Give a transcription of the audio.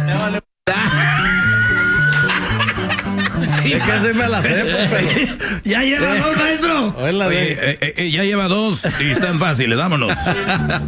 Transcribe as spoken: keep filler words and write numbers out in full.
Es que se me la sé, pero... Ya lleva dos, maestro. Oye, Oye, eh, eh, ya lleva dos y están fáciles, vámonos.